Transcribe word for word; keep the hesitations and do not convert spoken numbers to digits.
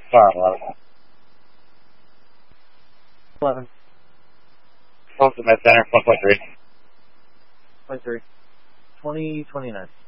Sorry, eleven. eleven. Close to Med Center, one point three. Point three. twenty twenty-nine.